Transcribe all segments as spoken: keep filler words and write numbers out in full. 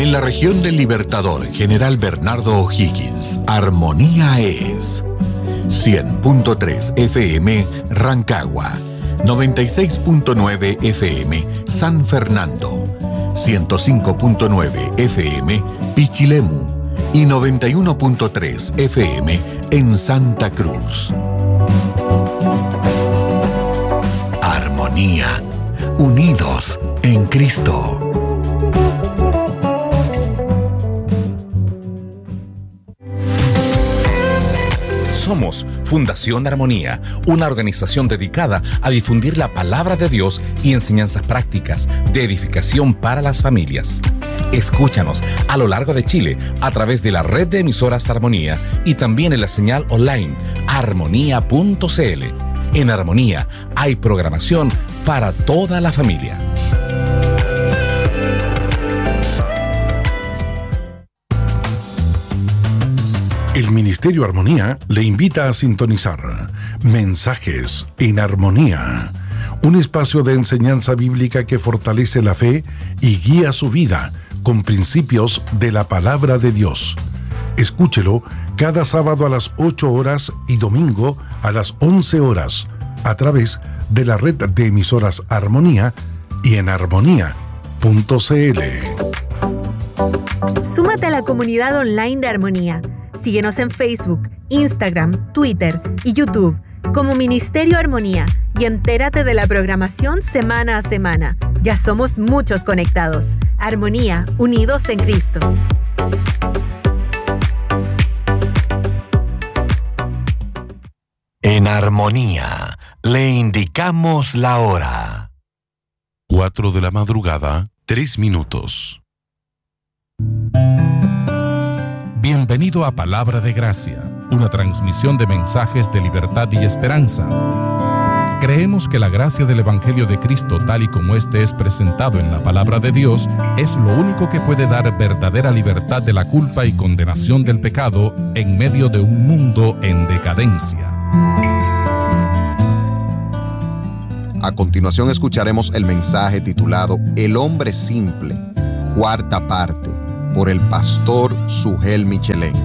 En la región del Libertador, General Bernardo O'Higgins, Armonía es cien punto tres F M Rancagua, noventa y seis punto nueve F M San Fernando, ciento cinco punto nueve F M Pichilemu y noventa y uno punto tres F M en Santa Cruz. Armonía, unidos en Cristo. Somos Fundación Armonía, una organización dedicada a difundir la palabra de Dios y enseñanzas prácticas de edificación para las familias. Escúchanos a lo largo de Chile a través de la red de emisoras Armonía y también en la señal online armonía punto c l. En Armonía hay programación para toda la familia. El Ministerio Armonía le invita a sintonizar Mensajes en Armonía, un espacio de enseñanza bíblica que fortalece la fe y guía su vida con principios de la palabra de Dios. Escúchelo cada sábado a las ocho horas y domingo a las once horas a través de la red de emisoras Armonía y en armonía punto c l. Súmate a la comunidad online de Armonía. Síguenos en Facebook, Instagram, Twitter y YouTube como Ministerio Armonía y entérate de la programación semana a semana. Ya somos muchos conectados. Armonía, unidos en Cristo. En Armonía, le indicamos la hora. Cuatro de la madrugada, tres minutos. Bienvenido a Palabra de Gracia, una transmisión de mensajes de libertad y esperanza. Creemos que la gracia del Evangelio de Cristo, tal y como este es presentado en la Palabra de Dios, es lo único que puede dar verdadera libertad de la culpa y condenación del pecado en medio de un mundo en decadencia. A continuación escucharemos el mensaje titulado El hombre simple, cuarta parte, por el pastor Sugel Michelén.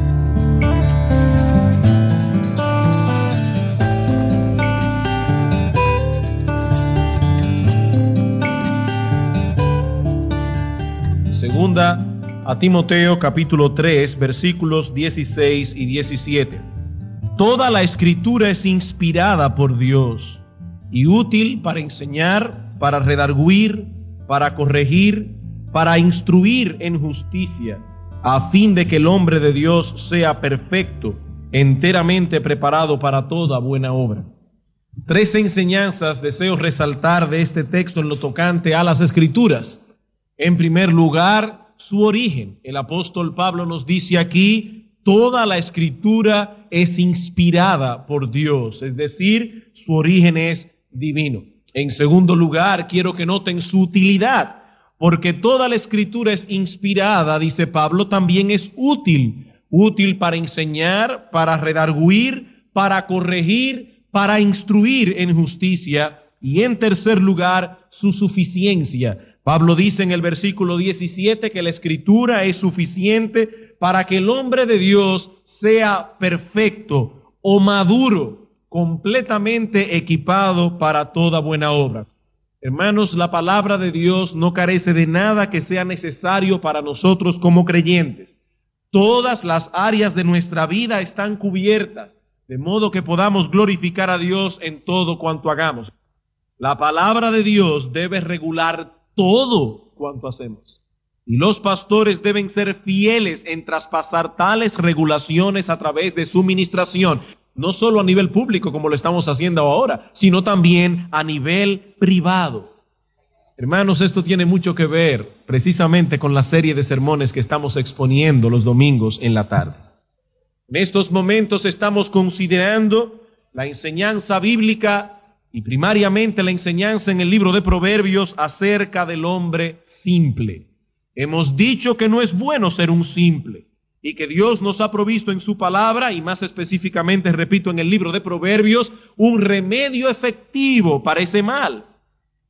Segunda a Timoteo capítulo tres versículos dieciséis y diecisiete. Toda la escritura es inspirada por Dios y útil para enseñar, para redarguir, para corregir, para instruir en justicia, a fin de que el hombre de Dios sea perfecto, enteramente preparado para toda buena obra. Tres enseñanzas deseo resaltar de este texto en lo tocante a las Escrituras. En primer lugar, su origen. El apóstol Pablo nos dice aquí, toda la Escritura es inspirada por Dios, es decir, su origen es divino. En segundo lugar, quiero que noten su utilidad. Porque toda la Escritura es inspirada, dice Pablo, también es útil. Útil para enseñar, para redarguir, para corregir, para instruir en justicia. Y en tercer lugar, su suficiencia. Pablo dice en el versículo diecisiete que la Escritura es suficiente para que el hombre de Dios sea perfecto o maduro, completamente equipado para toda buena obra. Hermanos, la palabra de Dios no carece de nada que sea necesario para nosotros como creyentes. Todas las áreas de nuestra vida están cubiertas, de modo que podamos glorificar a Dios en todo cuanto hagamos. La palabra de Dios debe regular todo cuanto hacemos. Y los pastores deben ser fieles en traspasar tales regulaciones a través de su ministración. No solo a nivel público como lo estamos haciendo ahora, sino también a nivel privado. Hermanos, esto tiene mucho que ver precisamente con la serie de sermones que estamos exponiendo los domingos en la tarde. En estos momentos estamos considerando la enseñanza bíblica y primariamente la enseñanza en el libro de Proverbios acerca del hombre simple. Hemos dicho que no es bueno ser un simple, y que Dios nos ha provisto en su palabra, y más específicamente, repito, en el libro de Proverbios, un remedio efectivo para ese mal.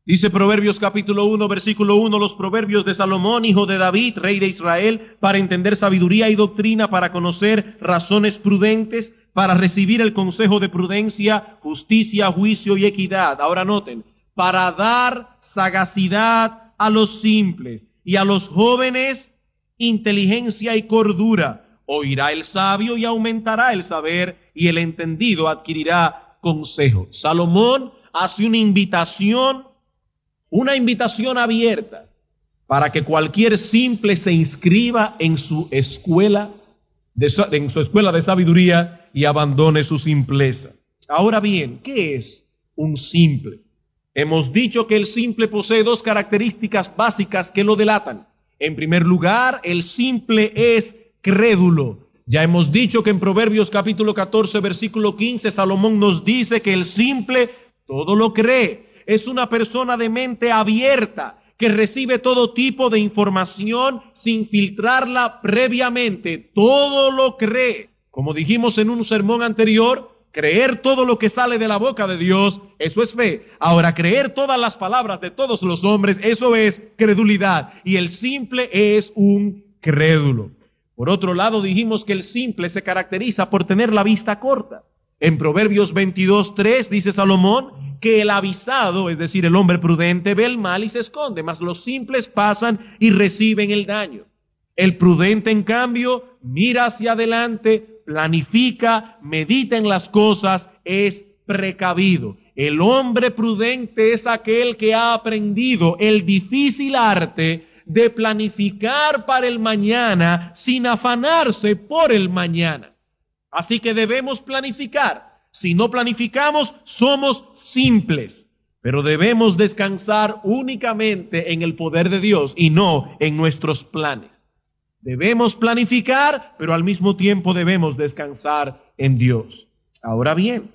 Dice Proverbios capítulo uno, versículo uno, los proverbios de Salomón, hijo de David, rey de Israel, para entender sabiduría y doctrina, para conocer razones prudentes, para recibir el consejo de prudencia, justicia, juicio y equidad. Ahora noten, para dar sagacidad a los simples y a los jóvenes inteligencia y cordura. Oirá el sabio y aumentará el saber, y el entendido adquirirá consejo. Salomón hace una invitación, una invitación abierta para que cualquier simple se inscriba en su escuela, de, en su escuela de sabiduría y abandone su simpleza. Ahora bien, ¿qué es un simple? Hemos dicho que el simple posee dos características básicas que lo delatan. En primer lugar, el simple es crédulo. Ya hemos dicho que en Proverbios capítulo catorce, versículo quince, Salomón nos dice que el simple todo lo cree. Es una persona de mente abierta que recibe todo tipo de información sin filtrarla previamente. Todo lo cree. Como dijimos en un sermón anterior, creer todo lo que sale de la boca de Dios, eso es fe. Ahora, creer todas las palabras de todos los hombres, eso es credulidad. Y el simple es un crédulo. Por otro lado, dijimos que el simple se caracteriza por tener la vista corta. En Proverbios veintidós, tres dice Salomón que el avisado, es decir, el hombre prudente, ve el mal y se esconde, mas los simples pasan y reciben el daño. El prudente, en cambio, mira hacia adelante, planifica, medita en las cosas, es precavido. El hombre prudente es aquel que ha aprendido el difícil arte de planificar para el mañana sin afanarse por el mañana. Así que debemos planificar. Si no planificamos, somos simples. Pero debemos descansar únicamente en el poder de Dios y no en nuestros planes. Debemos planificar, pero al mismo tiempo debemos descansar en Dios. Ahora bien,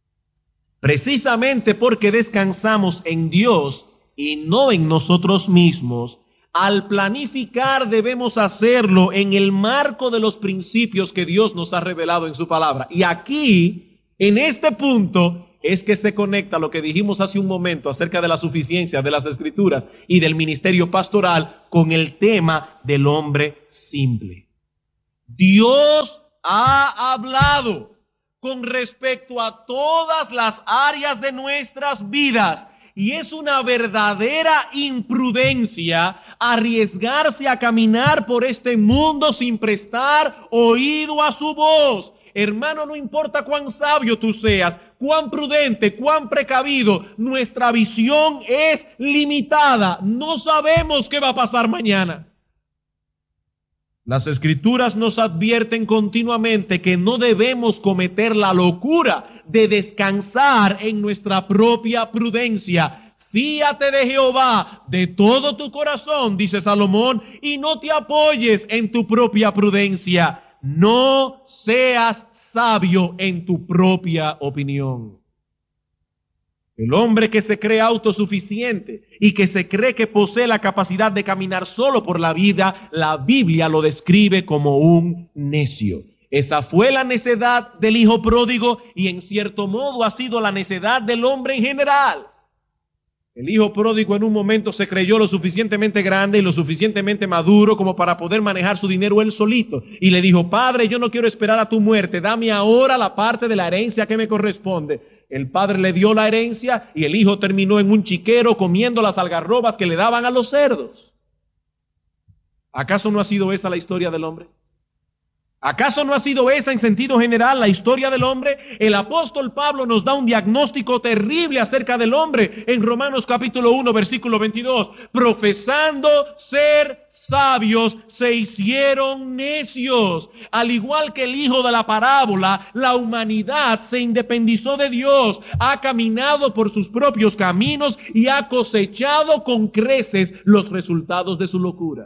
precisamente porque descansamos en Dios y no en nosotros mismos, al planificar debemos hacerlo en el marco de los principios que Dios nos ha revelado en su palabra. Y aquí, en este punto, es que se conecta lo que dijimos hace un momento acerca de la suficiencia de las Escrituras y del ministerio pastoral con el tema del hombre simple. Dios ha hablado con respecto a todas las áreas de nuestras vidas. Y es una verdadera imprudencia arriesgarse a caminar por este mundo sin prestar oído a su voz. Hermano, no importa cuán sabio tú seas, cuán prudente, cuán precavido, nuestra visión es limitada. No sabemos qué va a pasar mañana. Las Escrituras nos advierten continuamente que no debemos cometer la locura de descansar en nuestra propia prudencia. Fíate de Jehová de todo tu corazón, dice Salomón, y no te apoyes en tu propia prudencia. No seas sabio en tu propia opinión. El hombre que se cree autosuficiente y que se cree que posee la capacidad de caminar solo por la vida, la Biblia lo describe como un necio. Esa fue la necedad del hijo pródigo y en cierto modo ha sido la necedad del hombre en general. El hijo pródigo en un momento se creyó lo suficientemente grande y lo suficientemente maduro como para poder manejar su dinero él solito. Y le dijo: Padre, yo no quiero esperar a tu muerte, dame ahora la parte de la herencia que me corresponde. El padre le dio la herencia y el hijo terminó en un chiquero comiendo las algarrobas que le daban a los cerdos. ¿Acaso no ha sido esa la historia del hombre? ¿Acaso no ha sido esa en sentido general la historia del hombre? El apóstol Pablo nos da un diagnóstico terrible acerca del hombre en Romanos capítulo uno, versículo veintidós. Profesando ser sabios, se hicieron necios. Al igual que el hijo de la parábola, la humanidad se independizó de Dios, ha caminado por sus propios caminos y ha cosechado con creces los resultados de su locura.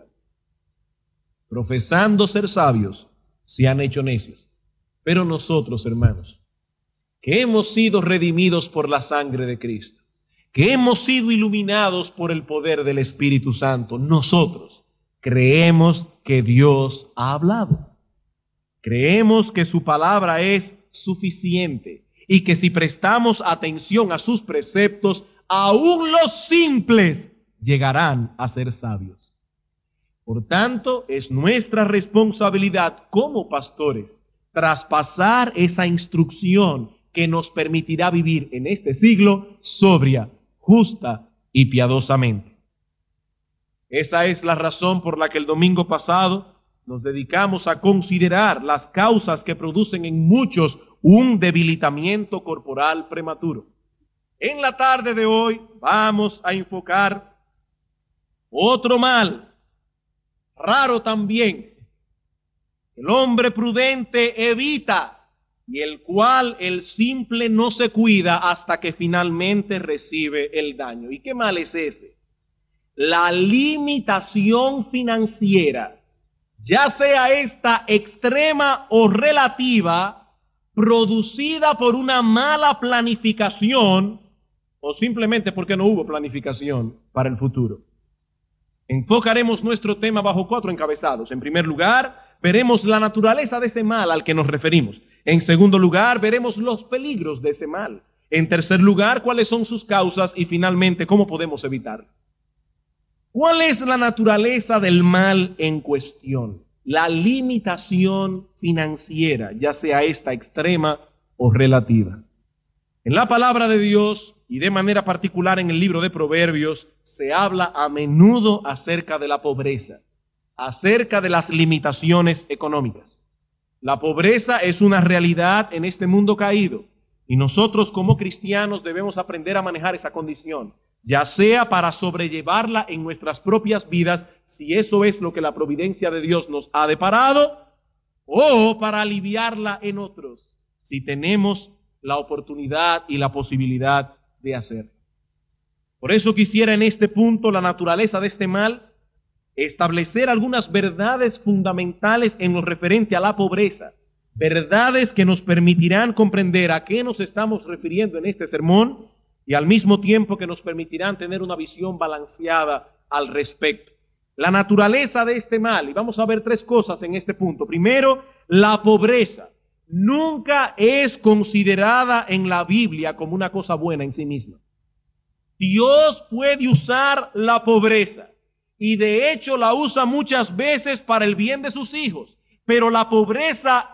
Profesando ser sabios, se han hecho necios. Pero nosotros, hermanos, que hemos sido redimidos por la sangre de Cristo, que hemos sido iluminados por el poder del Espíritu Santo, nosotros creemos que Dios ha hablado. Creemos que su palabra es suficiente y que si prestamos atención a sus preceptos, aún los simples llegarán a ser sabios. Por tanto, es nuestra responsabilidad como pastores traspasar esa instrucción que nos permitirá vivir en este siglo sobria, justa y piadosamente. Esa es la razón por la que el domingo pasado nos dedicamos a considerar las causas que producen en muchos un debilitamiento corporal prematuro. En la tarde de hoy vamos a enfocar otro mal, raro también, el hombre prudente evita y el cual el simple no se cuida hasta que finalmente recibe el daño. ¿Y qué mal es ese? La limitación financiera, ya sea esta extrema o relativa, producida por una mala planificación o simplemente porque no hubo planificación para el futuro. Enfocaremos nuestro tema bajo cuatro encabezados. En primer lugar, veremos la naturaleza de ese mal al que nos referimos. En segundo lugar, veremos los peligros de ese mal. En tercer lugar, cuáles son sus causas y finalmente, cómo podemos evitarlo. ¿Cuál es la naturaleza del mal en cuestión? La limitación financiera, ya sea esta extrema o relativa. En la palabra de Dios y de manera particular en el libro de Proverbios se habla a menudo acerca de la pobreza, acerca de las limitaciones económicas. La pobreza es una realidad en este mundo caído y nosotros como cristianos debemos aprender a manejar esa condición, ya sea para sobrellevarla en nuestras propias vidas, si eso es lo que la providencia de Dios nos ha deparado, o para aliviarla en otros, si tenemos la oportunidad y la posibilidad de hacerlo. Por eso quisiera en este punto, la naturaleza de este mal, establecer algunas verdades fundamentales en lo referente a la pobreza, verdades que nos permitirán comprender a qué nos estamos refiriendo en este sermón y al mismo tiempo que nos permitirán tener una visión balanceada al respecto. La naturaleza de este mal, y vamos a ver tres cosas en este punto. Primero, la pobreza nunca es considerada en la Biblia como una cosa buena en sí misma. Dios puede usar la pobreza y de hecho la usa muchas veces para el bien de sus hijos, pero la pobreza